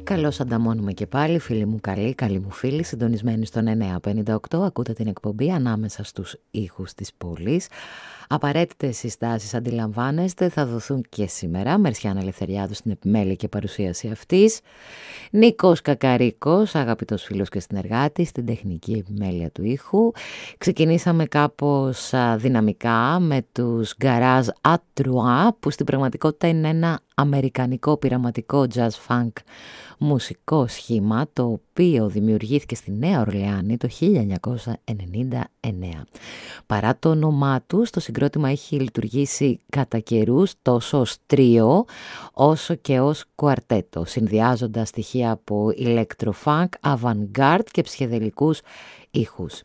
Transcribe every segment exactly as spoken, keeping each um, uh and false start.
Καλώς ανταμώνουμε και πάλι, φίλοι μου καλοί, καλοί μου φίλοι, συντονισμένοι στον εννιά πενήντα οκτώ. Ακούτε την εκπομπή ανάμεσα στους ήχους της πόλης. Απαραίτητες συστάσεις, αντιλαμβάνεστε, θα δοθούν και σήμερα. Μερσιάνα Ελευθεριάδου στην επιμέλεια και παρουσίαση αυτής. Νίκος Κακαρίκος, αγαπητός φίλος και συνεργάτης, στην τεχνική επιμέλεια του ήχου. Ξεκινήσαμε κάπως α, δυναμικά με τους Garage à Trois, που στην πραγματικότητα είναι ένα αμερικανικό πειραματικό jazz funk μουσικό σχήμα, το οποίο δημιουργήθηκε στη Νέα Ορλεάνη το χίλια εννιακόσια ενενήντα εννέα. Παρά το όνομά του, το συγκρότημα έχει λειτουργήσει κατά καιρούς τόσο ως τρίο όσο και ως κουαρτέτο, συνδυάζοντας στοιχεία από ηλεκτροφunk, avant-garde και ψυχεδελικούς ήχους.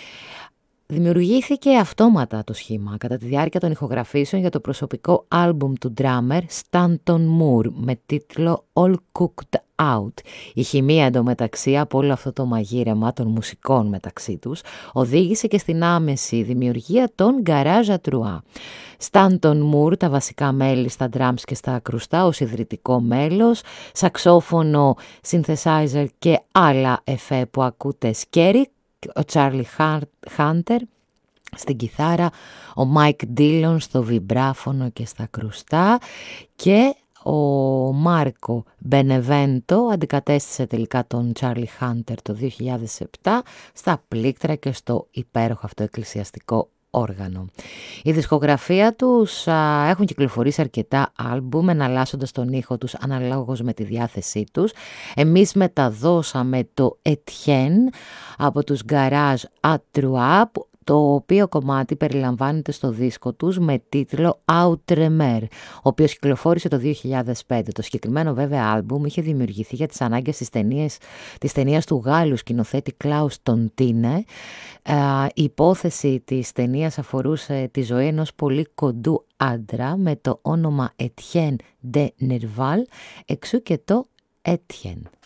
Δημιουργήθηκε αυτόματα το σχήμα κατά τη διάρκεια των ηχογραφήσεων για το προσωπικό άλμπουμ του ντράμερ Stanton Moore με τίτλο All Cooked Out. Η χημεία εντωμεταξύ από όλο αυτό το μαγείρεμα των μουσικών μεταξύ τους οδήγησε και στην άμεση δημιουργία των Garage à Trois. Stanton Moore, τα βασικά μέλη στα drums και στα ακρουστά ως ιδρυτικό μέλος, σαξόφωνο, synthesizer και άλλα εφέ που ακούτε σκέρι, ο Charlie Hunter στην κιθάρα, ο Mike Dillon στο βιμπράφωνο και στα κρουστά και ο Μάρκο Μπενεβέντο αντικατέστησε τελικά τον Charlie Hunter το δύο χιλιάδες επτά στα πλήκτρα και στο υπέροχο αυτό εκκλησιαστικό όργανο. Η δισκογραφία τους α, έχουν κυκλοφορήσει αρκετά άλμπουμ, εναλλάσσοντας τον ήχο τους αναλόγως με τη διάθεσή τους. Εμείς μεταδώσαμε το Etienne από τους Garage à Trois, το οποίο κομμάτι περιλαμβάνεται στο δίσκο τους με τίτλο Outremer, ο οποίος κυκλοφόρησε το δύο χιλιάδες πέντε. Το συγκεκριμένο βέβαια άλμπουμ είχε δημιουργηθεί για τις ανάγκες της ταινίας, της ταινίας του Γάλλου σκηνοθέτη Κλάους Τοντίνε. Η υπόθεση της ταινίας αφορούσε τη ζωή ενός πολύ κοντού άντρα με το όνομα Etienne de Nerval, εξού και το Etienne.